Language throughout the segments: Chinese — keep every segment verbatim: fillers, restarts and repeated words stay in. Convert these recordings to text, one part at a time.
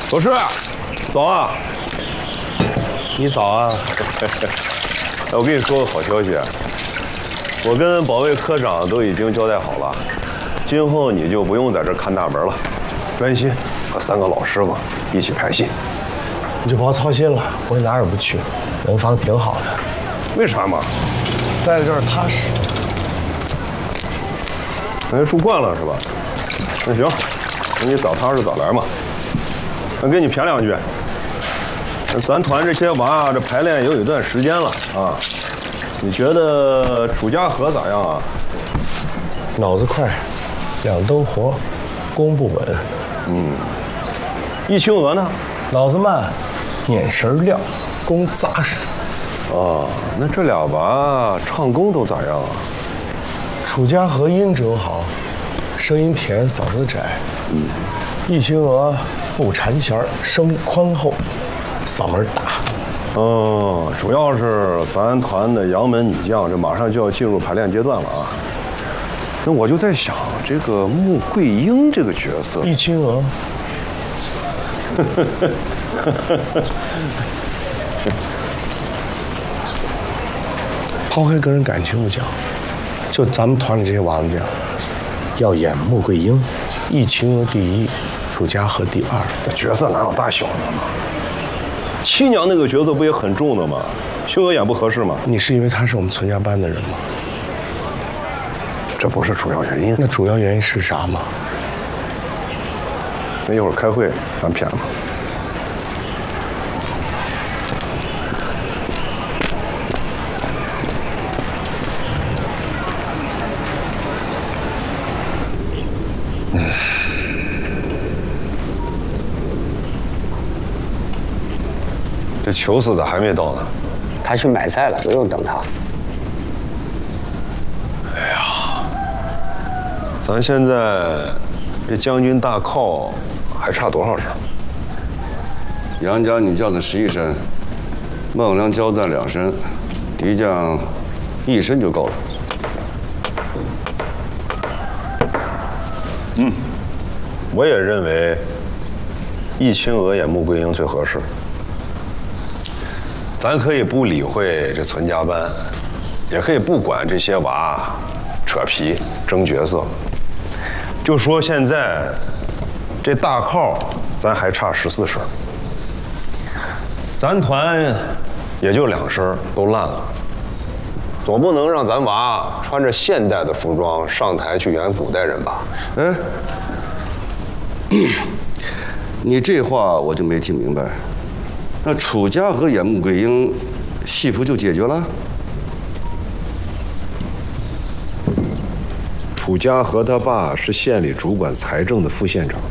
老师，早啊！ 你早啊！ 哎，我跟你说个好消息，我跟保卫科长都已经交代好了，今后你就不用在这看大门了，专心和三个老师傅一起拍戏。 你就甭操心了，我哪儿也不去，人房挺好的。 为啥嘛？ 待在这儿踏实。 哎，住惯了是吧？那行，那你早踏实早来嘛。我跟你谝两句，咱团这些娃这排练也有一段时间了啊，你觉得楚家河咋样啊？ 脑子快，两灯活，功不稳。 嗯。易清娥呢？ 脑子慢，眼神亮，功扎实。 哦，那这俩娃唱功都咋样啊？ 楚家河音准好，声音甜，嗓子窄。嗯。易清娥不缠弦，声宽厚，嗓门大。 哦，主要是咱团的杨门女将，这马上就要进入排练阶段了啊。那我就在想，这个穆桂英这个角色， 易清娥。抛开个人感情不讲，就咱们团里这些娃子这样，要演穆桂英，易清娥第一，楚家河第二。 这角色哪有大小的嘛？七娘那个角色不也很重的吗？秀娥演不合适吗？ 你是因为她是我们存家班的人吗？ 这不是主要原因。 那主要原因是啥吗？ 那一会儿开会咱谝吧。这裘司咋还没到呢？ 他去买菜了，不用等他。 哎呀，咱现在这将军大靠还差多少声？ 杨家女将的十一声，孟良交战两声，敌将一声就够了。 嗯，我也认为易清娥演穆桂英最合适。咱可以不理会这存家班，也可以不管这些娃扯皮争角色。就说现在这大靠，咱还差十四声，咱团也就两声都烂了，总不能让咱娃穿着现代的服装上台去演古代人吧？ 哎，你这话我就没听明白。那楚家河演穆桂英，戏服就解决了？ 楚家河他爸是县里主管财政的副县长。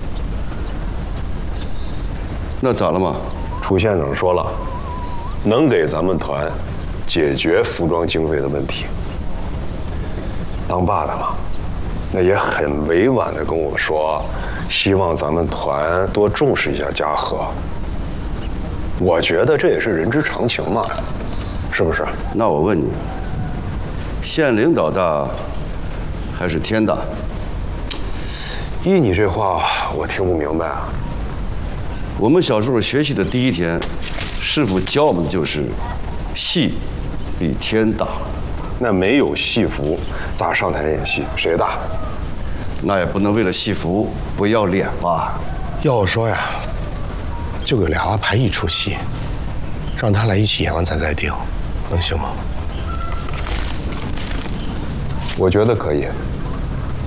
那咋了嘛？ 楚县长说了，能给咱们团解决服装经费的问题。当爸的嘛，那也很委婉的跟我说，希望咱们团多重视一下家河。我觉得这也是人之常情嘛，是不是？ 那我问你，县领导大还是天大？ 依你这话，我听不明白啊。 我们小时候学习的第一天，师傅教我们的就是戏比天大。 那没有戏服，咋上台演戏？谁大？ 那也不能为了戏服不要脸吧？ 要我说呀，就给俩娃排一出戏，让他俩一起演完咱再定，能行吗？ 我觉得可以。